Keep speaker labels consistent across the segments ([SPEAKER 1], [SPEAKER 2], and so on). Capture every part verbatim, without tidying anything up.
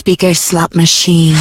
[SPEAKER 1] Speaker Slot Machine.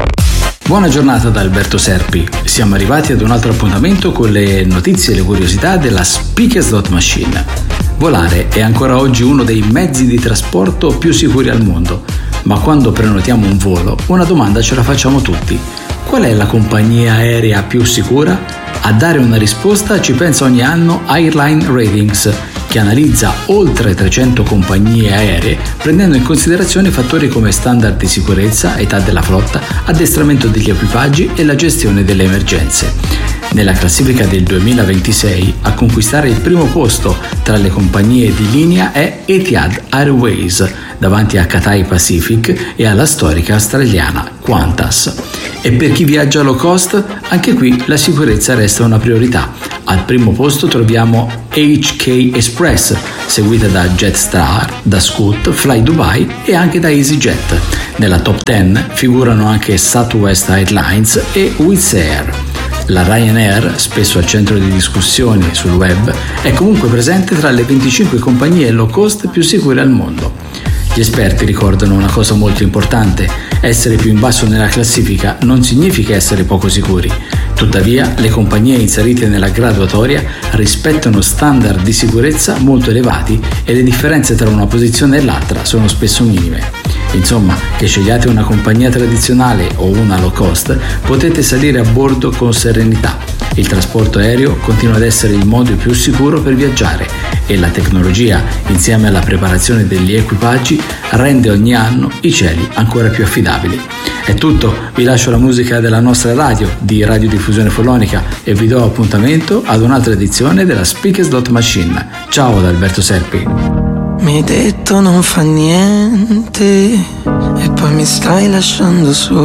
[SPEAKER 2] Buona giornata da Alberto Serpi. Siamo arrivati ad un altro appuntamento con le notizie e le curiosità della Speaker Slot Machine. Volare è ancora oggi uno dei mezzi di trasporto più sicuri al mondo, ma quando prenotiamo un volo, una domanda ce la facciamo tutti. Qual è la compagnia aerea più sicura? A dare una risposta ci pensa ogni anno Airline Ratings, che analizza oltre trecento compagnie aeree prendendo in considerazione fattori come standard di sicurezza, età della flotta, addestramento degli equipaggi e la gestione delle emergenze. Nella classifica del duemilaventisei a conquistare il primo posto tra le compagnie di linea è Etihad Airways, davanti a Cathay Pacific e alla storica australiana Qantas. E per chi viaggia low cost, anche qui la sicurezza resta una priorità. Al primo posto troviamo H K Express, seguita da Jetstar, da Scoot, Fly Dubai e anche da EasyJet. Nella top dieci figurano anche Southwest Airlines e Wizz Air. La Ryanair, spesso al centro di discussioni sul web, è comunque presente tra le venticinque compagnie low cost più sicure al mondo. Gli esperti ricordano una cosa molto importante: essere più in basso nella classifica non significa essere poco sicuri. Tuttavia, le compagnie inserite nella graduatoria rispettano standard di sicurezza molto elevati e le differenze tra una posizione e l'altra sono spesso minime. Insomma, che scegliate una compagnia tradizionale o una low cost, potete salire a bordo con serenità. Il trasporto aereo continua ad essere il modo più sicuro per viaggiare e la tecnologia, insieme alla preparazione degli equipaggi, rende ogni anno i cieli ancora più affidabili. È tutto, vi lascio la musica della nostra radio, di Radiodiffusione Follonica, e vi do appuntamento ad un'altra edizione della Speaker Slot Machine. Ciao da Alberto Serpi.
[SPEAKER 3] Mi hai detto non fa niente e poi mi stai lasciando solo.